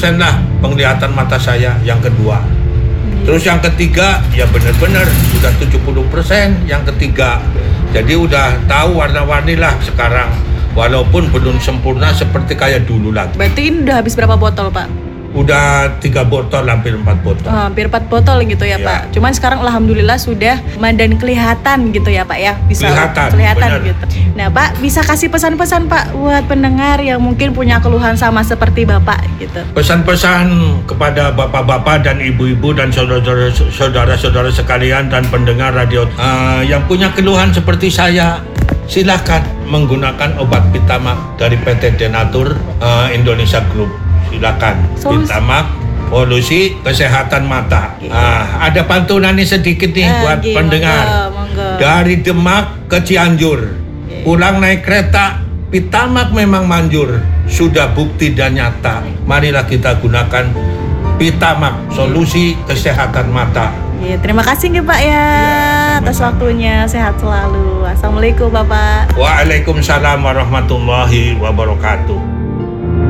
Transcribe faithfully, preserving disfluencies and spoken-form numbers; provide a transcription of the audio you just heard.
persen lah penglihatan mata saya yang kedua. Terus yang ketiga, ya benar-benar sudah tujuh puluh persen yang ketiga. Jadi udah tahu warna-warni lah sekarang. Walaupun belum sempurna seperti kayak dulu lagi. Berarti ini udah habis berapa botol, Pak? Udah tiga botol, hampir empat botol. Oh, hampir empat botol gitu ya, ya, Pak. Cuman sekarang alhamdulillah sudah dan kelihatan gitu ya, Pak ya. Bisa kelihatan, kelihatan bener. gitu. Nah, Pak, bisa kasih pesan-pesan, Pak, buat pendengar yang mungkin punya keluhan sama seperti Bapak gitu. Pesan-pesan kepada bapak-bapak dan ibu-ibu dan saudara-saudara sekalian dan pendengar radio uh, yang punya keluhan seperti saya, silakan menggunakan obat Vitamak dari P T Denatur uh, Indonesia Group. Silakan. Vitamak solusi kesehatan mata. Ah, ada pantunannya sedikit nih eh, buat gini, pendengar. Monggo, monggo. Dari Demak ke Cianjur, okay. Pulang naik kereta, Vitamak memang manjur. Sudah bukti dan nyata. Marilah kita gunakan Vitamak solusi kesehatan mata. Ya, terima kasih nih Pak ya, ya atas waktunya. Sehat selalu. Assalamualaikum Bapak. Waalaikumsalam warahmatullahi wabarakatuh.